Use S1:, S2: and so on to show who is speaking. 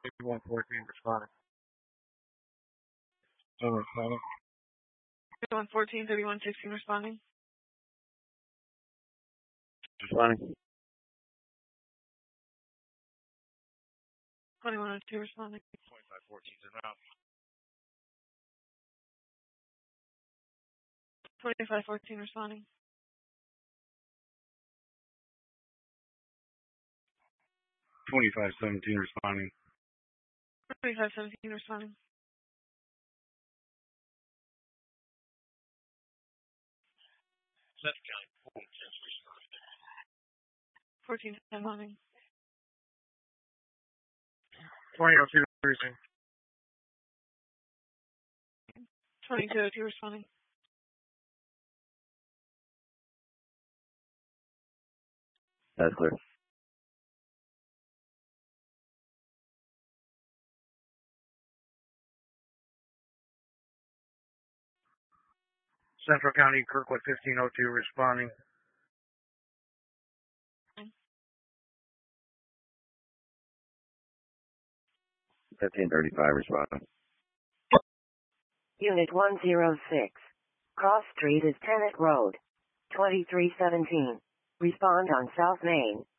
S1: 3114 responding. Responding.
S2: 3114, 3116 responding.
S1: Responding.
S2: 2102 responding.
S1: 2514 is out.
S2: 2514 responding.
S1: 2517 responding.
S2: 2517 responding. 1410 responding.
S1: 2002 cruising.
S2: 2202 responding.
S1: That's clear. Central County, Kirkwood 1502 responding. 1535 responding.
S3: Unit 106. Cross Street is Tennant Road. 2317. Respond on South Main.